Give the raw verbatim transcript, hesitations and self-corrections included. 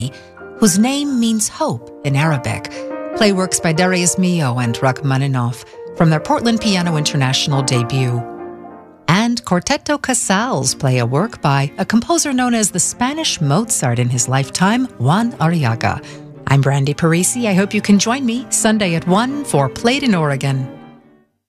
whose name means hope in Arabic. Play works by Darius Milhaud and Rachmaninoff from their Portland Piano International debut. And Quartetto Casals play a work by a composer known as the Spanish Mozart in his lifetime, Juan Arriaga. I'm Brandy Parisi. I hope you can join me Sunday at one for Played in Oregon.